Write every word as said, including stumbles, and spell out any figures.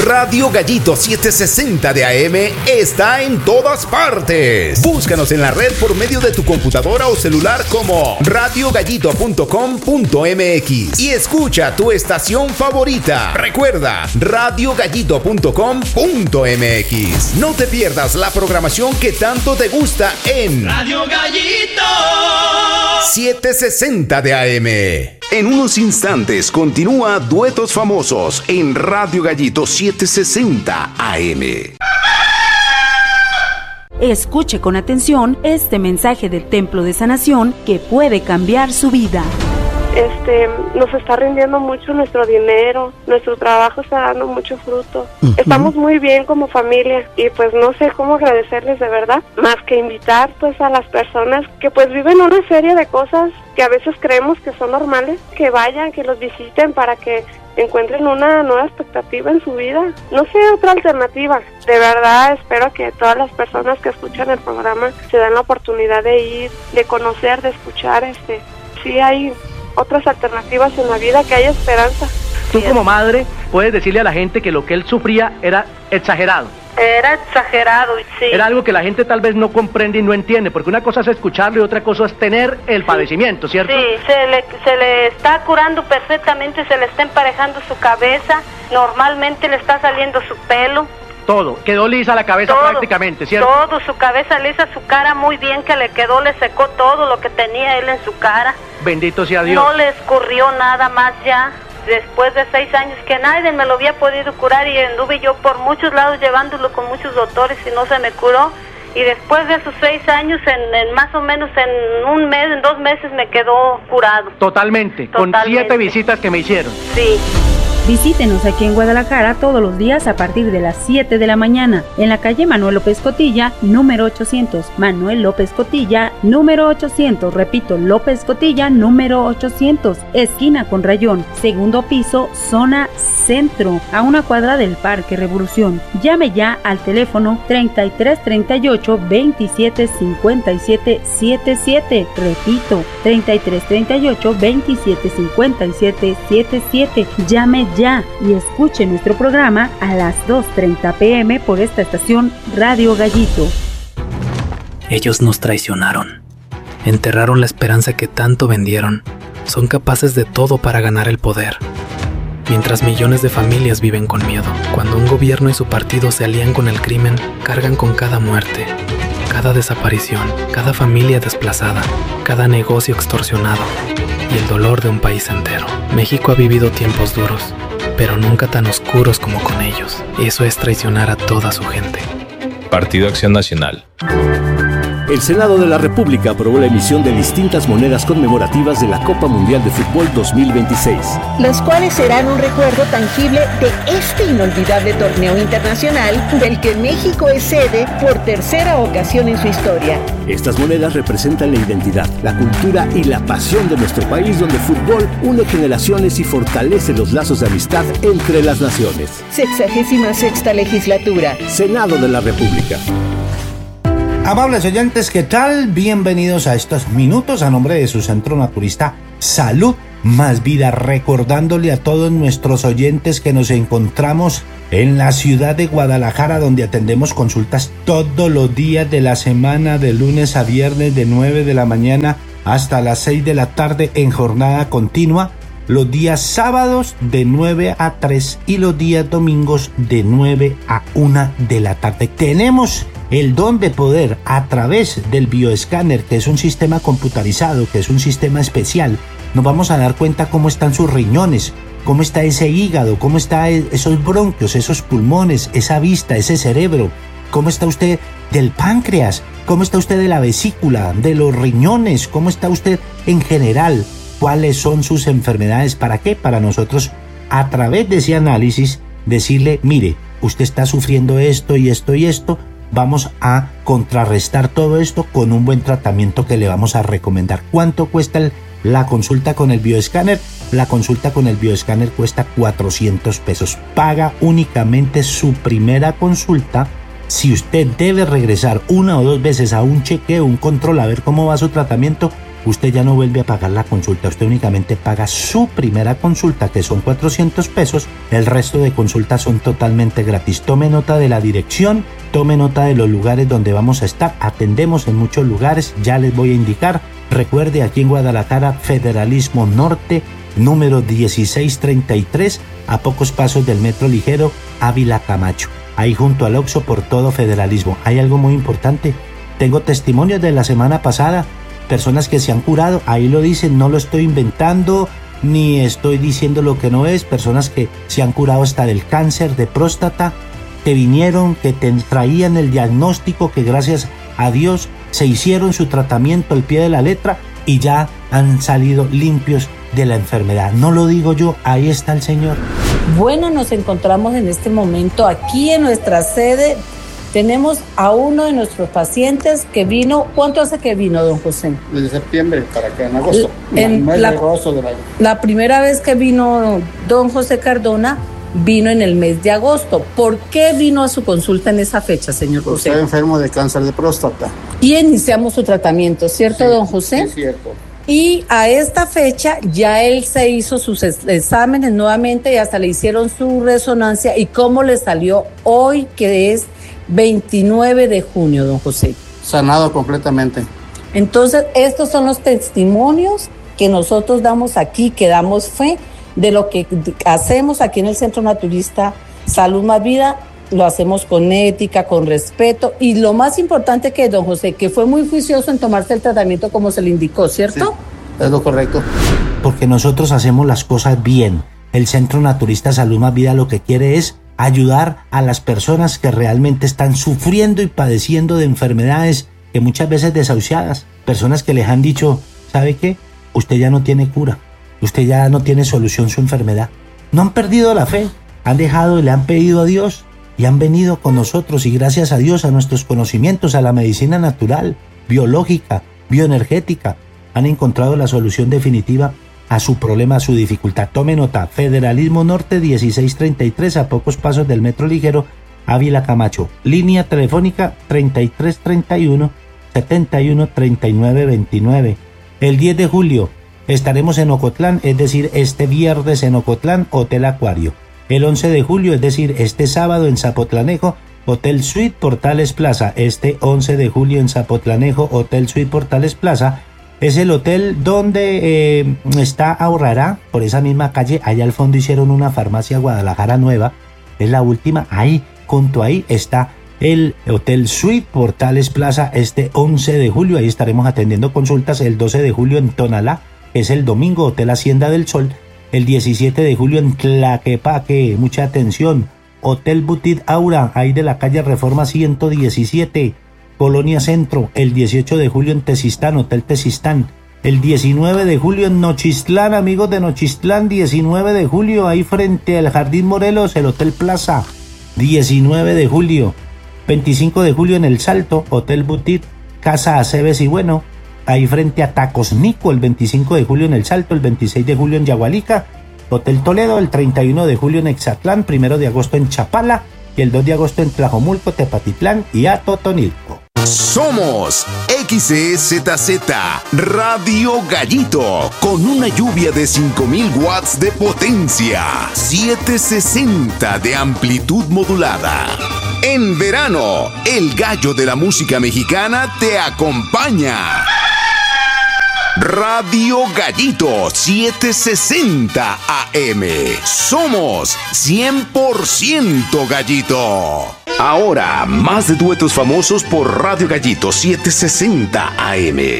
Radio Gallito setecientos sesenta de A M está en todas partes. Búscanos en la red por medio de tu computadora o celular como radio gallito punto com punto m x y escucha tu estación favorita. Recuerda, radio gallito punto com punto m x. No te pierdas la programación que tanto te gusta en Radio Gallito setecientos sesenta de A M. En unos instantes continúa Duetos Famosos en Radio Gallito setecientos sesenta A M. Escuche con atención este mensaje del Templo de Sanación que puede cambiar su vida. Este, nos está rindiendo mucho nuestro dinero, nuestro trabajo está dando mucho fruto. Uh-huh. Estamos muy bien como familia y pues no sé cómo agradecerles de verdad, más que invitar pues a las personas que pues viven una serie de cosas que a veces creemos que son normales, que vayan, que los visiten para que encuentren una nueva expectativa en su vida. No sé, otra alternativa. De verdad espero que todas las personas que escuchan el programa se den la oportunidad de ir, de conocer, de escuchar. Este, sí hay otras alternativas en la vida, que hay esperanza. Tú como madre puedes decirle a la gente que lo que él sufría era exagerado. Era exagerado, sí. Era algo que la gente tal vez no comprende y no entiende, porque una cosa es escucharlo y otra cosa es tener el padecimiento, ¿cierto? Sí, se le, se le está curando perfectamente, se le está emparejando su cabeza, normalmente le está saliendo su pelo. Todo, quedó lisa la cabeza todo, prácticamente, ¿cierto? Todo, su cabeza lisa, su cara muy bien que le quedó, le secó todo lo que tenía él en su cara. Bendito sea Dios. No le escurrió nada más ya. Después de seis años que nadie me lo había podido curar y anduve yo por muchos lados llevándolo con muchos doctores y no se me curó. Y después de esos seis años, en, en más o menos en un mes, en dos meses me quedó curado. Totalmente, Totalmente. Con siete visitas que me hicieron. Sí. Visítenos aquí en Guadalajara todos los días a partir de las siete de la mañana en la calle Manuel López Cotilla, número ochocientos. Manuel López Cotilla, número ochocientos. Repito, López Cotilla, número ochocientos. Esquina con Rayón, segundo piso, zona centro, a una cuadra del Parque Revolución. Llame ya al teléfono treinta y tres treinta y ocho veintisiete cincuenta y siete setenta y siete. Repito, treinta y tres treinta y ocho veintisiete cincuenta y siete setenta y siete. Llame ya y escuche nuestro programa a las dos treinta pm por esta estación Radio Gallito. Ellos nos traicionaron, enterraron la esperanza que tanto vendieron, son capaces de todo para ganar el poder. Mientras millones de familias viven con miedo, cuando un gobierno y su partido se alían con el crimen, cargan con cada muerte, cada desaparición, cada familia desplazada, cada negocio extorsionado y el dolor de un país entero. México ha vivido tiempos duros, pero nunca tan oscuros como con ellos. Eso es traicionar a toda su gente. Partido Acción Nacional. El Senado de la República aprobó la emisión de distintas monedas conmemorativas de la Copa Mundial de Fútbol dos mil veintiséis. Las cuales serán un recuerdo tangible de este inolvidable torneo internacional del que México es sede por tercera ocasión en su historia. Estas monedas representan la identidad, la cultura y la pasión de nuestro país, donde el fútbol une generaciones y fortalece los lazos de amistad entre las naciones. Sexagésima sexta legislatura. Senado de la República. Amables oyentes, ¿qué tal? Bienvenidos a estos minutos a nombre de su centro naturista Salud Más Vida, recordándole a todos nuestros oyentes que nos encontramos en la ciudad de Guadalajara, donde atendemos consultas todos los días de la semana, de lunes a viernes, de nueve de la mañana hasta las seis de la tarde en jornada continua, los días sábados de nueve a tres y los días domingos de nueve a una de la tarde. Tenemos el don de poder, a través del bioescáner, que es un sistema computarizado, que es un sistema especial, nos vamos a dar cuenta cómo están sus riñones, cómo está ese hígado, cómo están esos bronquios, esos pulmones, esa vista, ese cerebro, cómo está usted del páncreas, cómo está usted de la vesícula, de los riñones, cómo está usted en general, cuáles son sus enfermedades. ¿Para qué? Para nosotros, a través de ese análisis, decirle, mire, usted está sufriendo esto y esto y esto, vamos a contrarrestar todo esto con un buen tratamiento que le vamos a recomendar. ¿Cuánto cuesta el, la consulta con el bioescáner? La consulta con el bioescáner cuesta cuatrocientos pesos. Paga únicamente su primera consulta. Si usted debe regresar una o dos veces a un chequeo, un control, a ver cómo va su tratamiento, usted ya no vuelve a pagar la consulta, usted únicamente paga su primera consulta, que son cuatrocientos pesos, el resto de consultas son totalmente gratis. Tome nota de la dirección, tome nota de los lugares donde vamos a estar, atendemos en muchos lugares, ya les voy a indicar. Recuerde, aquí en Guadalajara, Federalismo Norte, número dieciséis treinta y tres, a pocos pasos del Metro Ligero, Ávila Camacho, ahí junto al Oxxo por todo Federalismo. Hay algo muy importante, tengo testimonios de la semana pasada, personas que se han curado, ahí lo dicen, no lo estoy inventando, ni estoy diciendo lo que no es, personas que se han curado hasta del cáncer de próstata, que vinieron, que te traían el diagnóstico, que gracias a Dios se hicieron su tratamiento al pie de la letra y ya han salido limpios de la enfermedad. No lo digo yo, ahí está el Señor. Bueno, nos encontramos en este momento aquí en nuestra sede. Tenemos a uno de nuestros pacientes que vino. ¿Cuánto hace que vino, don José? Desde septiembre para acá, en agosto. En mes la, de agosto del año. La primera vez que vino don José Cardona vino en el mes de agosto. ¿Por qué vino a su consulta en esa fecha, señor José? Estaba enfermo de cáncer de próstata. Y iniciamos su tratamiento, ¿cierto, sí, don José? Sí, cierto. Y a esta fecha ya él se hizo sus exámenes nuevamente y hasta le hicieron su resonancia. ¿Y cómo le salió hoy, que es veintinueve de junio, don José? Sanado completamente. Entonces, estos son los testimonios que nosotros damos aquí, que damos fe de lo que hacemos aquí en el Centro Naturista Salud Más Vida. Lo hacemos con ética, con respeto, y lo más importante que es, don José, que fue muy juicioso en tomarse el tratamiento como se le indicó, ¿cierto? Sí, es lo correcto. Porque nosotros hacemos las cosas bien. El Centro Naturista Salud Más Vida lo que quiere es ayudar a las personas que realmente están sufriendo y padeciendo de enfermedades que muchas veces desahuciadas, personas que les han dicho, ¿sabe qué? Usted ya no tiene cura, usted ya no tiene solución su enfermedad. No han perdido la fe, han dejado y le han pedido a Dios y han venido con nosotros, y gracias a Dios, a nuestros conocimientos, a la medicina natural, biológica, bioenergética, han encontrado la solución definitiva a su problema, a su dificultad. Tome nota, Federalismo Norte dieciséis treinta y tres, a pocos pasos del Metro Ligero, Ávila Camacho. Línea telefónica treinta y tres treinta y uno, setenta y uno, treinta y nueve veintinueve. El diez de julio estaremos en Ocotlán, es decir, este viernes en Ocotlán, Hotel Acuario. El once de julio, es decir, este sábado en Zapotlanejo, Hotel Suite Portales Plaza. Este once de julio en Zapotlanejo, Hotel Suite Portales Plaza. Es el hotel donde eh, está Ahorrará, por esa misma calle. Allá al fondo hicieron una farmacia Guadalajara nueva, es la última. Ahí, junto ahí, está el Hotel Suite Portales Plaza. Este once de julio, ahí estaremos atendiendo consultas. El doce de julio en Tonalá, que es el domingo, Hotel Hacienda del Sol. El diecisiete de julio en Tlaquepaque, mucha atención, Hotel Boutique Aura, ahí de la calle Reforma ciento diecisiete, Colonia Centro. El dieciocho de julio en Tezistán, Hotel Tezistán. El diecinueve de julio en Nochistlán, amigos de Nochistlán, diecinueve de julio, ahí frente al Jardín Morelos, el Hotel Plaza. diecinueve de julio, veinticinco de julio en El Salto, Hotel Boutique, Casa Aceves y Bueno, ahí frente a Tacos Nico. El veinticinco de julio en El Salto, el veintiséis de julio en Yagualica, Hotel Toledo, el treinta y uno de julio en Exatlán, primero de agosto en Chapala y el dos de agosto en Tlajomulco, Tepatitlán y Atotonilco. Somos X E Z Z Radio Gallito, con una lluvia de cinco mil watts de potencia, setecientos sesenta de amplitud modulada. En verano, el gallo de la música mexicana te acompaña. Radio Gallito setecientos sesenta A M. Somos cien por ciento Gallito. Ahora, más de duetos famosos por Radio Gallito setecientos sesenta A M.